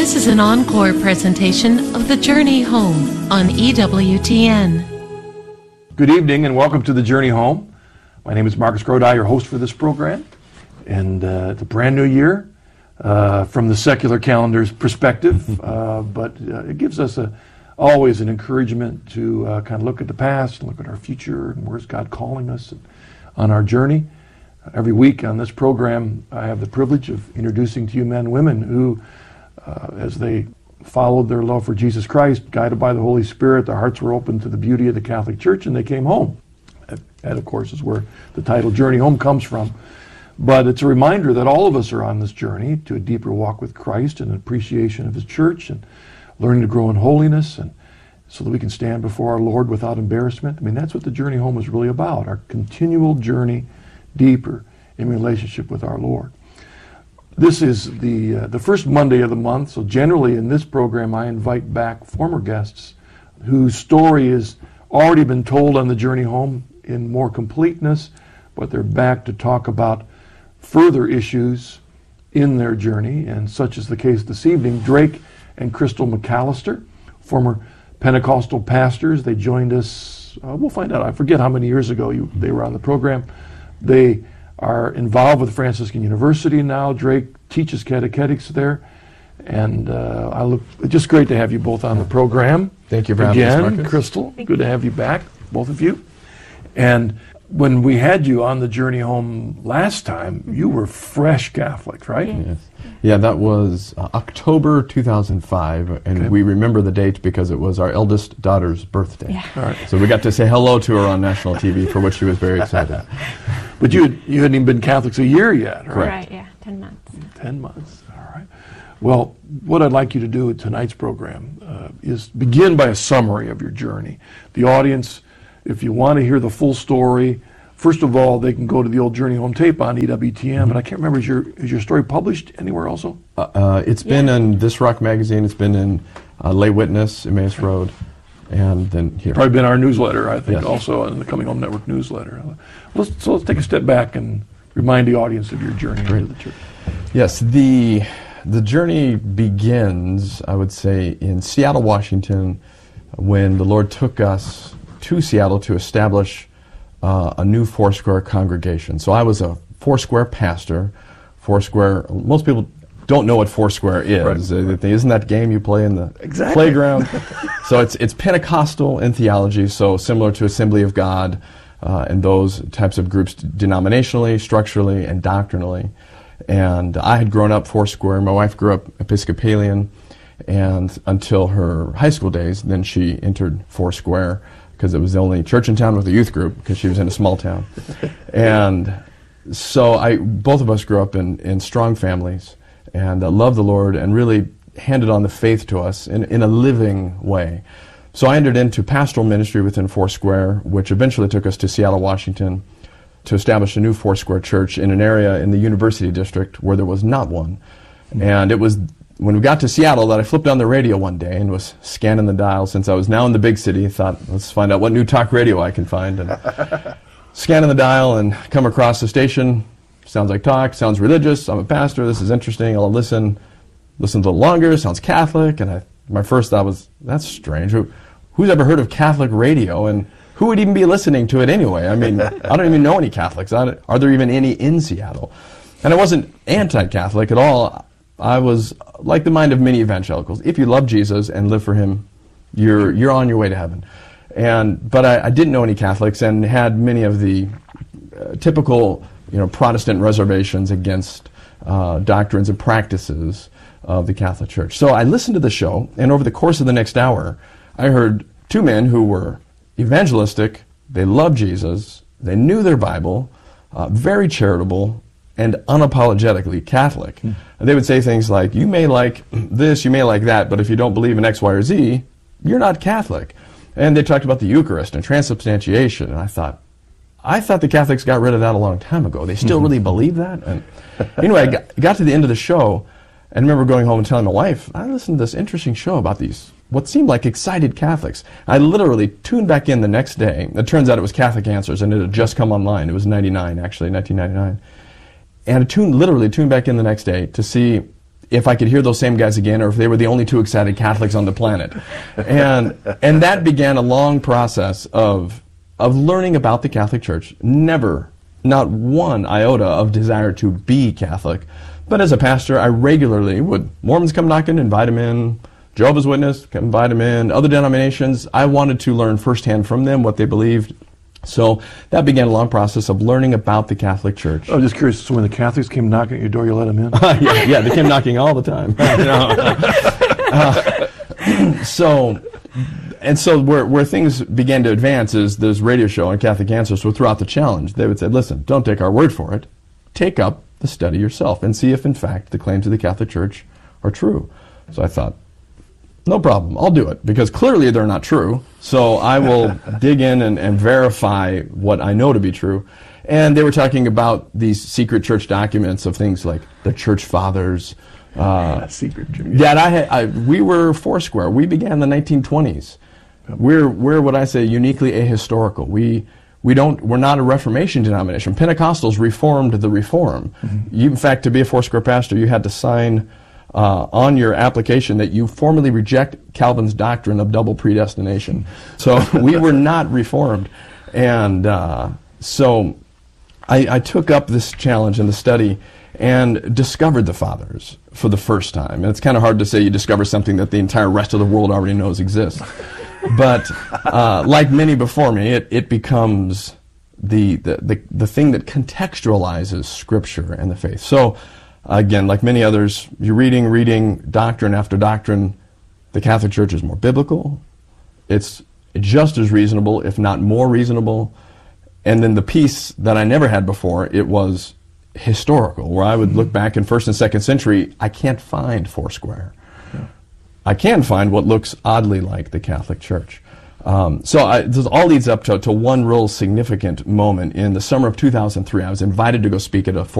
This is an encore presentation of The Journey Home on EWTN. Good evening and welcome to The Journey Home. My name is Marcus Grodi, your host for this program. And it's a brand new year from the secular calendar's perspective, but it gives us always an encouragement to kind of look at the past, look at our future, and where's God calling us on our journey. Every week on this program, I have the privilege of introducing to you men and women who, as they followed their love for Jesus Christ, guided by the Holy Spirit, their hearts were open to the beauty of the Catholic Church, and they came home. That, of course, is where the title Journey Home comes from. But it's a reminder that all of us are on this journey to a deeper walk with Christ and an appreciation of His church and learning to grow in holiness, and so that we can stand before our Lord without embarrassment. I mean, that's what the Journey Home is really about, our continual journey deeper in relationship with our Lord. This is the first Monday of the month, so generally in this program I invite back former guests whose story has already been told on the Journey Home in more completeness, but they're back to talk about further issues in their journey, and such is the case this evening. Drake and Crystal McAllister, former Pentecostal pastors, they joined us, we'll find out, I forget how many years ago they were on the program. They are involved with Franciscan University now. Drake teaches catechetics there, and it's just great to have you both on the program. Thank you for having us, Marcus. Crystal, good to have you back, both of you. And when we had you on the Journey Home last time, you were fresh Catholic, right? Yes. Yeah, that was October 2005, and we remember the date because it was our eldest daughter's birthday. Yeah. All right. So we got to say hello to her on national TV, for which she was very excited. But you hadn't even been Catholics a year yet, right? Correct. Right, yeah, 10 months. 10 months, all right. Well, what I'd like you to do at tonight's program is begin by a summary of your journey. The audience, if you want to hear the full story, first of all, they can go to the old Journey Home tape on EWTN, but I can't remember, is your story published anywhere also? It's been in This Rock magazine, it's been in Lay Witness, Emmaus Road, and then here. Probably been our newsletter, I think, Yes. also in the Coming Home Network newsletter. So let's take a step back and remind the audience of your journey into the church. Yes, the journey begins, I would say, in Seattle, Washington, when the Lord took us to Seattle to establish a new Foursquare congregation. So I was a Foursquare pastor. Foursquare, most people don't know what Foursquare is. Right. Isn't that game you play in the playground? So it's Pentecostal in theology, so similar to Assembly of God and those types of groups denominationally, structurally, and doctrinally. And I had grown up Foursquare. My wife grew up Episcopalian, and until her high school days, then she entered Foursquare because it was the only church in town with a youth group, because she was in a small town. And so both of us grew up in strong families and loved the Lord and really handed on the faith to us in a living way. So I entered into pastoral ministry within Foursquare, which eventually took us to Seattle, Washington, to establish a new Foursquare church in an area in the University District where there was not one. And it was when we got to Seattle that I flipped on the radio one day and was scanning the dial. Since I was now in the big city, I thought, let's find out what new talk radio I can find. And scanning the dial and come across the station. Sounds like talk, sounds religious. I'm a pastor, this is interesting. I'll listen a little longer, sounds Catholic. And my first thought was, that's strange. Who's ever heard of Catholic radio? And who would even be listening to it anyway? I mean, I don't even know any Catholics. Are there even any in Seattle? And I wasn't anti-Catholic at all. I was like the mind of many evangelicals. If you love Jesus and live for Him, you're on your way to heaven. But I didn't know any Catholics and had many of the typical Protestant reservations against doctrines and practices of the Catholic Church. So I listened to the show, and over the course of the next hour, I heard two men who were evangelistic, they loved Jesus, they knew their Bible, very charitable, and unapologetically Catholic. And they would say things like, you may like this, you may like that, but if you don't believe in X, Y, or Z, you're not Catholic. And they talked about the Eucharist and transubstantiation, and I thought the Catholics got rid of that a long time ago. They still really believe that? And anyway, I got to the end of the show, and I remember going home and telling my wife, I listened to this interesting show about these, what seemed like excited Catholics. I literally tuned back in the next day. It turns out it was Catholic Answers, and it had just come online. It was 1999. And I literally tuned back in the next day to see if I could hear those same guys again, or if they were the only two excited Catholics on the planet. And that began a long process of learning about the Catholic Church. Never, not one iota of desire to be Catholic. But as a pastor, I regularly would, Mormons come knocking, invite them in. Jehovah's Witness, come invite them in. Other denominations, I wanted to learn firsthand from them what they believed. So that began a long process of learning about the Catholic Church. I'm just curious, so when the Catholics came knocking at your door, you let them in? Yeah, they came knocking all the time. So where things began to advance is this radio show on Catholic Answers. So throughout the challenge, they would say, listen, don't take our word for it. Take up the study yourself and see if, in fact, the claims of the Catholic Church are true. So I thought, no problem, I'll do it, because clearly they're not true. So I will dig in and verify what I know to be true. And they were talking about these secret church documents of things like the Church Fathers. Secret church. Yeah, we were Foursquare. We began in the 1920s. Yep. We're what I say uniquely ahistorical. We're not a Reformation denomination. Pentecostals reformed the Reform. Mm-hmm. In fact, to be a Foursquare pastor, you had to sign on your application that you formally reject Calvin's doctrine of double predestination. So we were not Reformed. And so I took up this challenge in the study and discovered the Fathers for the first time. And it's kind of hard to say you discover something that the entire rest of the world already knows exists. But like many before me, it becomes the thing that contextualizes Scripture and the faith. So again, like many others, you're reading doctrine after doctrine. The Catholic Church is more biblical. It's just as reasonable, if not more reasonable. And then the piece that I never had before, it was historical, where I would look back in 1st and 2nd century. I can't find Foursquare. Yeah. I can find what looks oddly like the Catholic Church. This all leads up to one real significant moment. In the summer of 2003, I was invited to go speak at a